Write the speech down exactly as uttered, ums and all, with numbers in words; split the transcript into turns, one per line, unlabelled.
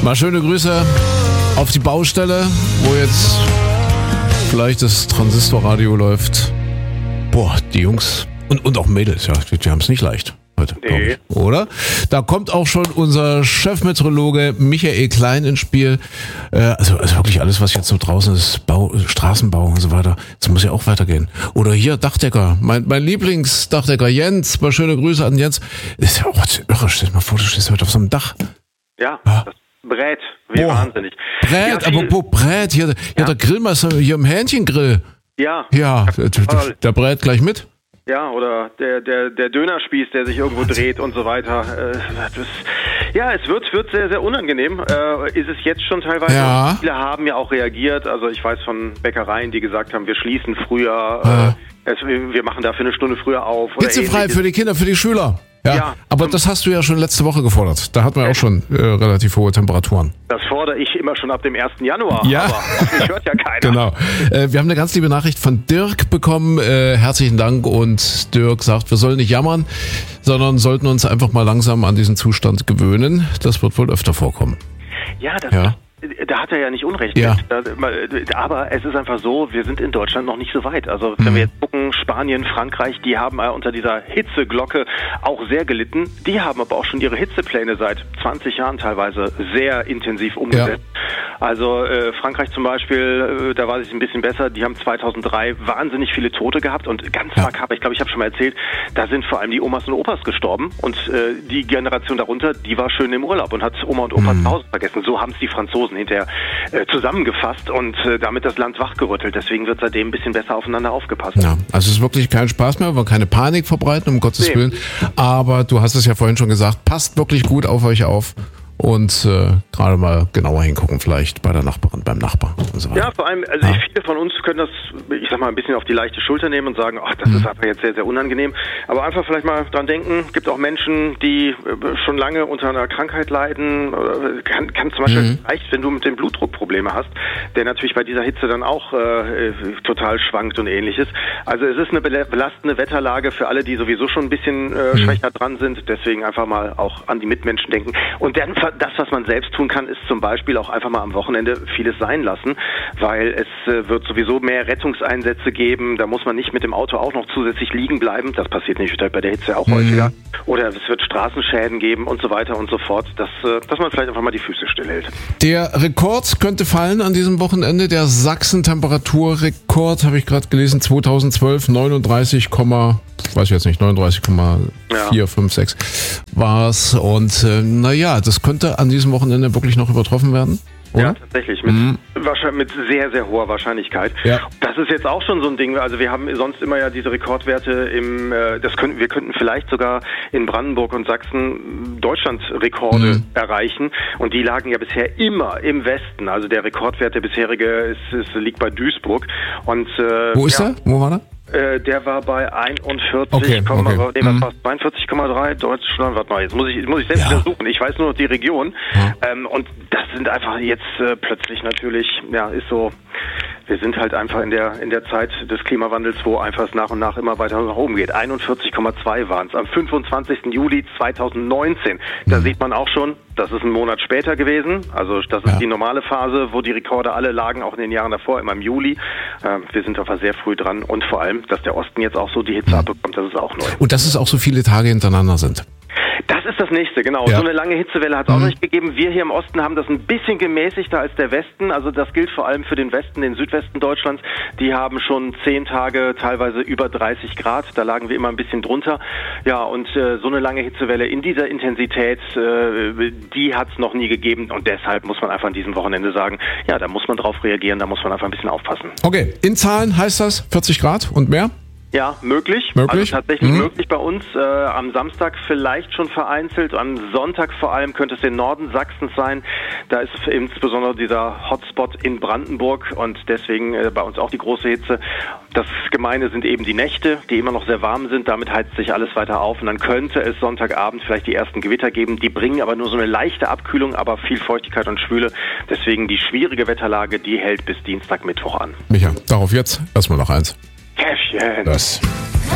Mal schöne Grüße auf die Baustelle, wo jetzt vielleicht das Transistorradio läuft. Boah, die Jungs und, und auch Mädels, ja, die, die haben es nicht leicht heute, nee. ich, oder? Da kommt auch schon unser Chefmeteorologe Michael Klein ins Spiel. Äh, also, also wirklich alles, was jetzt so draußen ist, Bau, Straßenbau und so weiter, das muss ja auch weitergehen. Oder hier Dachdecker, mein, mein Lieblingsdachdecker Jens, mal schöne Grüße an Jens. Das ist ja auch irre, stell dir mal vor, du stehst heute auf so einem Dach.
Ja, ja. Das brät, wie
oh,
wahnsinnig.
Brät, aber wo brät? Hier, hier ja. der Grillmeister, hier im Hähnchengrill.
Ja.
Ja, der, der brät gleich mit.
Ja, oder der, der, der Dönerspieß, der sich irgendwo dreht und so weiter. Das, ja, es wird, wird sehr, sehr unangenehm. Äh, ist es jetzt schon teilweise.
Ja.
Viele haben ja auch reagiert. Also ich weiß von Bäckereien, die gesagt haben, wir schließen früher. Ja. Äh, es, wir machen dafür eine Stunde früher auf.
Hitzefrei für die Kinder, für die Schüler. Ja, ja, aber das hast du ja schon letzte Woche gefordert. Da hatten wir auch schon äh, relativ hohe Temperaturen.
Das fordere ich immer schon ab dem ersten Januar,
ja.
aber das hört ja keiner.
Genau. Äh, wir haben eine ganz liebe Nachricht von Dirk bekommen. Äh, herzlichen Dank. Und Dirk sagt, wir sollen nicht jammern, sondern sollten uns einfach mal langsam an diesen Zustand gewöhnen. Das wird wohl öfter vorkommen.
Ja, das
ja.
Da hat er ja nicht Unrecht.
Ja.
Mit. Aber es ist einfach so, wir sind in Deutschland noch nicht so weit. Also wenn mhm. wir jetzt gucken, Spanien, Frankreich, die haben unter dieser Hitzeglocke auch sehr gelitten. Die haben aber auch schon ihre Hitzepläne seit zwanzig Jahren teilweise sehr intensiv umgesetzt. Ja. Also äh, Frankreich zum Beispiel, äh, da weiß ich ein bisschen besser, die haben zweitausenddrei wahnsinnig viele Tote gehabt und ganz ja. makaber, ich glaube, ich habe schon mal erzählt, da sind vor allem die Omas und Opas gestorben und äh, die Generation darunter, die war schön im Urlaub und hat Oma und Opa mhm. zu Hause vergessen. So haben es die Franzosen hinterher äh, zusammengefasst und äh, damit das Land wachgerüttelt. Deswegen wird seitdem ein bisschen besser aufeinander aufgepasst.
Ja, also es ist wirklich kein Spaß mehr, wir wollen keine Panik verbreiten, um Gottes nee. Willen. Aber du hast es ja vorhin schon gesagt, passt wirklich gut auf euch auf. Und äh, gerade mal genauer hingucken, vielleicht bei der Nachbarin, beim Nachbar und so weiter.
Ja, vor allem, also ja. viele von uns können das, ich sag mal, ein bisschen auf die leichte Schulter nehmen und sagen, ach, das mhm. ist einfach jetzt sehr, sehr unangenehm. Aber einfach vielleicht mal dran denken, gibt auch Menschen, die schon lange unter einer Krankheit leiden. Kann, kann zum Beispiel mhm. reicht, wenn du mit dem Blutdruck Probleme hast, der natürlich bei dieser Hitze dann auch äh, total schwankt und ähnliches. Also es ist eine belastende Wetterlage für alle, die sowieso schon ein bisschen äh, mhm. schwächer dran sind. Deswegen einfach mal auch an die Mitmenschen denken. Und dann das, was man selbst tun kann, ist zum Beispiel auch einfach mal am Wochenende vieles sein lassen, weil es äh, wird sowieso mehr Rettungseinsätze geben. Da muss man nicht mit dem Auto auch noch zusätzlich liegen bleiben. Das passiert nicht bei der Hitze auch mhm. häufiger. Oder es wird Straßenschäden geben und so weiter und so fort, dass, äh, dass man vielleicht einfach mal die Füße stillhält.
Der Rekord könnte fallen an diesem Wochenende. Der Sachsen-Temperaturrekord, habe ich gerade gelesen, zweitausendzwölf, neununddreißig, ich weiß jetzt nicht, neununddreißig Komma vier fünf sechs war es. Und äh, naja, das könnte an diesem Wochenende wirklich noch übertroffen werden. Oder?
Ja, tatsächlich. Mit, mhm. wahrscheinlich, mit sehr, sehr hoher Wahrscheinlichkeit. Ja. Das ist jetzt auch schon so ein Ding. Also wir haben sonst immer ja diese Rekordwerte im, äh, das könnten, wir könnten vielleicht sogar in Brandenburg und Sachsen Deutschlandrekorde mhm. erreichen. Und die lagen ja bisher immer im Westen. Also der Rekordwert, der bisherige, ist, ist, liegt bei Duisburg. Und, äh,
Wo ist
ja,
er? Wo war er?
Äh, der war bei einundvierzig,
okay, okay.
nee, was mhm. zweiundvierzig Komma drei, Deutschland, warte mal, jetzt muss ich, muss ich selbst ja. suchen, ich weiß nur noch die Region, ja. ähm, und das sind einfach jetzt äh, plötzlich natürlich, ja, ist so, wir sind halt einfach in der in der Zeit des Klimawandels, wo einfach es nach und nach immer weiter nach oben geht. einundvierzig Komma zwei waren es am fünfundzwanzigsten Juli zweitausendneunzehn. Da mhm. sieht man auch schon, das ist ein Monat später gewesen. Also das ist ja. die normale Phase, wo die Rekorde alle lagen, auch in den Jahren davor, immer im Juli. Äh, wir sind einfach sehr früh dran. Und vor allem, dass der Osten jetzt auch so die Hitze mhm. abbekommt, das ist auch neu.
Und dass es auch so viele Tage hintereinander sind.
Das ist das Nächste, genau. Ja. So eine lange Hitzewelle hat es auch mhm. nicht gegeben. Wir hier im Osten haben das ein bisschen gemäßigter als der Westen. Also das gilt vor allem für den Westen, den Südwesten Deutschlands. Die haben schon zehn Tage, teilweise über dreißig Grad. Da lagen wir immer ein bisschen drunter. Ja, und äh, so eine lange Hitzewelle in dieser Intensität, äh, die hat es noch nie gegeben. Und deshalb muss man einfach an diesem Wochenende sagen, ja, da muss man drauf reagieren, da muss man einfach ein bisschen aufpassen.
Okay, in Zahlen heißt das vierzig Grad und mehr?
Ja, möglich.
möglich.
Also tatsächlich
mhm.
möglich bei uns. Äh, am Samstag vielleicht schon vereinzelt. Am Sonntag vor allem könnte es den Norden Sachsens sein. Da ist insbesondere dieser Hotspot in Brandenburg und deswegen äh, bei uns auch die große Hitze. Das Gemeine sind eben die Nächte, die immer noch sehr warm sind. Damit heizt sich alles weiter auf und dann könnte es Sonntagabend vielleicht die ersten Gewitter geben. Die bringen aber nur so eine leichte Abkühlung, aber viel Feuchtigkeit und Schwüle. Deswegen die schwierige Wetterlage, die hält bis Dienstag, Mittwoch an.
Micha, darauf jetzt erstmal noch eins.
Käffchen.
Das.